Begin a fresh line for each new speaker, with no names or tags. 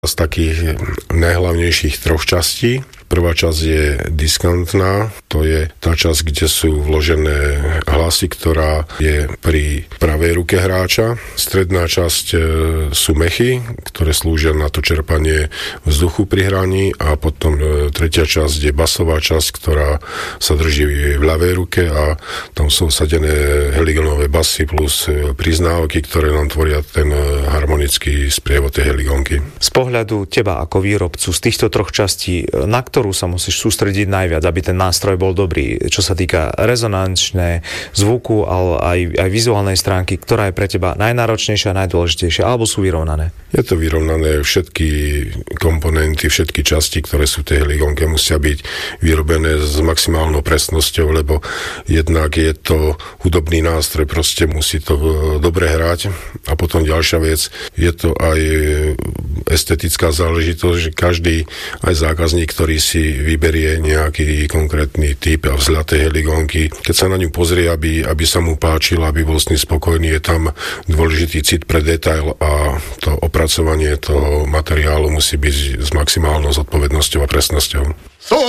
z takých najhlavnejších troch častí. Prvá časť je diskantná, to je tá časť, kde sú vložené hlasy, ktorá je pri pravej ruke hráča. Stredná časť sú mechy, ktoré slúžia na to čerpanie vzduchu pri hraní a potom tretia časť je basová časť, ktorá sa drží v ľavej ruke a tam sú sadené heligónové basy plus priznávky, ktoré nám tvoria ten harmonický sprievod tej heligónky.
Z pohľadu teba ako výrobcu z týchto troch častí, na ktorú sa musíš sústrediť najviac, aby ten nástroj bol dobrý, čo sa týka rezonančné, zvuku, ale aj vizuálnej stránky, ktorá je pre teba najnáročnejšia, najdôležitejšia, alebo sú vyrovnané? Je
to vyrovnané, všetky komponenty, všetky časti, ktoré sú v tej heligónke, musia byť vyrobené s maximálnou presnosťou, lebo jednak je to hudobný nástroj, proste musí to dobre hrať. A potom ďalšia vec, je to aj estetická záležitosť, že každý aj zákazník, ktorý si vyberie nejaký konkrétny typ a vzhľad tej heligónky, keď sa na ňu pozrie, aby sa mu páčil, aby bol s ním spokojný, je tam dôležitý cit pre detail a to opracovanie toho materiálu musí byť s maximálnou zodpovednosťou a presnosťou.